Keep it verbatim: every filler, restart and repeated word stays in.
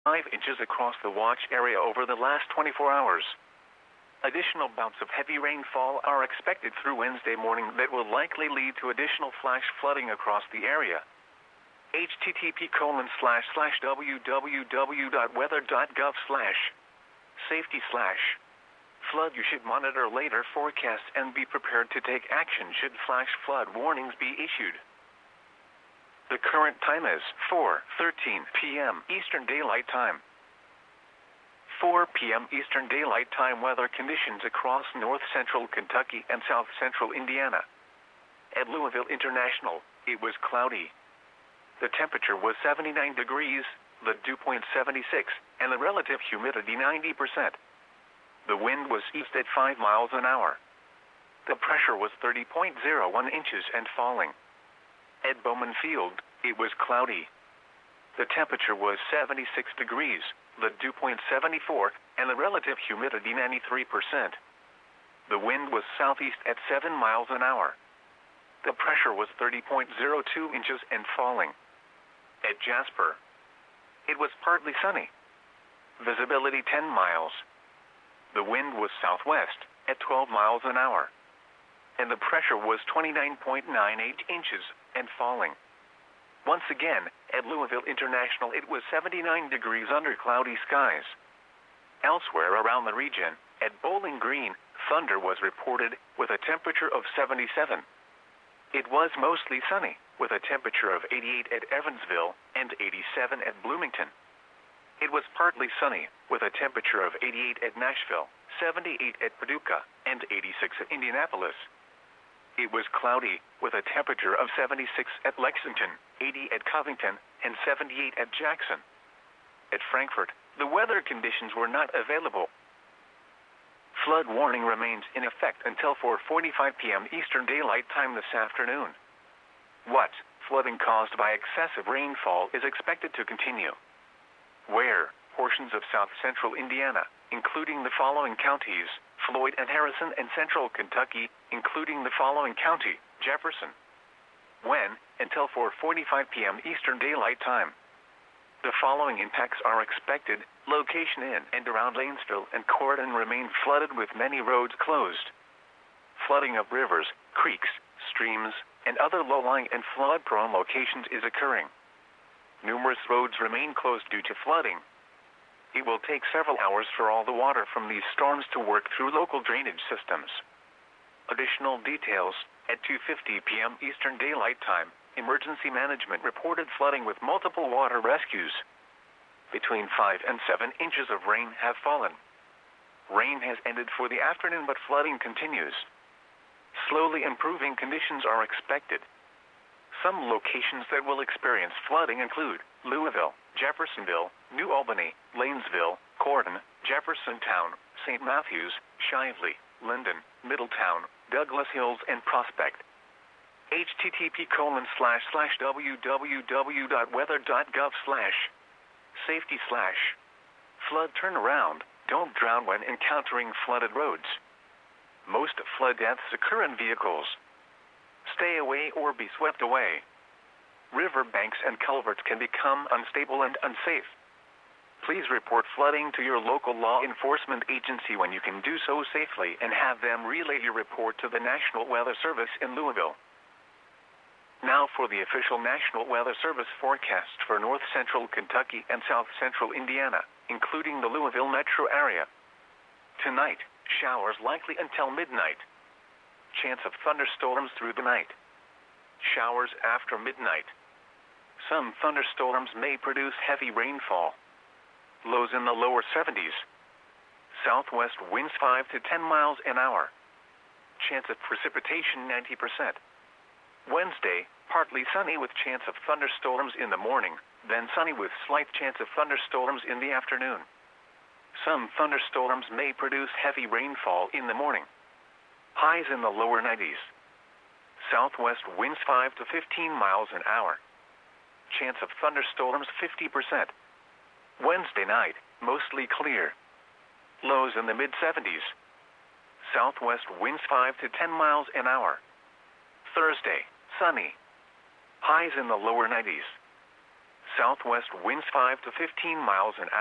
five inches across the watch area over the last twenty-four hours. Additional bouts of heavy rainfall are expected through Wednesday morning that will likely lead to additional flash flooding across the area. http colon slash slash www.weather.gov slash safety slash flood. You should monitor later forecasts and be prepared to take action should flash flood warnings be issued. The current time is four thirteen p m Eastern Daylight Time. four p m Eastern Daylight Time weather conditions across north-central Kentucky and south-central Indiana. At Louisville International, it was cloudy. The temperature was seventy-nine degrees, the dew point seventy-six, and the relative humidity ninety percent. The wind was east at five miles an hour. The pressure was thirty point zero one inches and falling. At Bowman Field, it was cloudy. The temperature was seventy-six degrees, the dew point seventy-four, and the relative humidity ninety-three percent. The wind was southeast at seven miles an hour. The pressure was thirty point zero two inches and falling. At Jasper, it was partly sunny. Visibility ten miles. The wind was southwest at twelve miles an hour. And the pressure was twenty-nine point nine eight inches and falling. Once again, at Louisville International, it was seventy-nine degrees under cloudy skies. Elsewhere around the region, at Bowling Green, thunder was reported with a temperature of seventy-seven. It was mostly sunny, with a temperature of eighty-eight at Evansville and eighty-seven at Bloomington. It was partly sunny, with a temperature of eighty-eight at Nashville, seventy-eight at Paducah, and eighty-six at Indianapolis. It was cloudy, with a temperature of seventy-six at Lexington, eighty at Covington, and seventy-eight at Jackson. At Frankfort, the weather conditions were not available. Flood warning remains in effect until four forty-five p m Eastern Daylight Time this afternoon. What? Flooding caused by excessive rainfall is expected to continue. Where? Portions of south-central Indiana, including the following counties, Floyd and Harrison, and central Kentucky, including the following county, Jefferson. When? Until four forty-five p m Eastern Daylight Time. The following impacts are expected. Location in and around Lanesville and Corydon remain flooded with many roads closed. Flooding of rivers, creeks, streams, and other low-lying and flood-prone locations is occurring. Numerous roads remain closed due to flooding. It will take several hours for all the water from these storms to work through local drainage systems. Additional details, at two fifty p m Eastern Daylight Time, Emergency Management reported flooding with multiple water rescues. Between five and seven inches of rain have fallen. Rain has ended for the afternoon, but flooding continues. Slowly improving conditions are expected. Some locations that will experience flooding include Louisville, Jeffersonville, New Albany, Lanesville, Corydon, Jeffersontown, Saint Matthews, Shively, Linden, Middletown, Douglas Hills, and Prospect. http colon slash slash www.weather.gov slash safety slash flood turnaround. Don't drown when encountering flooded roads. Most flood deaths occur in vehicles. Stay away or be swept away. River banks and culverts can become unstable and unsafe. Please report flooding to your local law enforcement agency when you can do so safely, and have them relay your report to the National Weather Service in Louisville. Now for the official National Weather Service forecast for north-central Kentucky and south-central Indiana, including the Louisville metro area. Tonight, showers likely until midnight. Chance of thunderstorms through the night. Showers after midnight. Some thunderstorms may produce heavy rainfall. Lows in the lower seventies. Southwest winds five to ten miles an hour. Chance of precipitation ninety percent. Wednesday, partly sunny with chance of thunderstorms in the morning, then sunny with slight chance of thunderstorms in the afternoon. Some thunderstorms may produce heavy rainfall in the morning. Highs in the lower nineties. Southwest winds five to fifteen miles an hour. Chance of thunderstorms fifty percent. Wednesday night, mostly clear. Lows in the mid seventies. Southwest winds five to ten miles an hour. Thursday, sunny. Highs in the lower nineties. Southwest winds five to fifteen miles an hour.